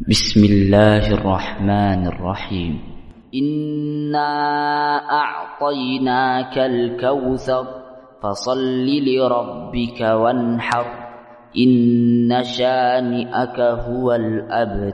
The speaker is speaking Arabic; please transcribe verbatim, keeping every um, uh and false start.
بسم الله الرحمن الرحيم. إنا أعطيناك الكوثر فصل لربك وانحر إن شانئك هو الأبتر.